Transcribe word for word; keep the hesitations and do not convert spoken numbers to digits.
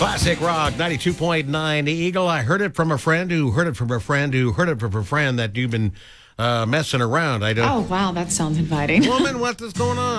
Classic Rock ninety-two point nine Eagle. I heard it from a friend who heard it from a friend who heard it from a friend that you've been uh, messing around. I don't. Oh, wow, that sounds inviting. Woman, what is going on?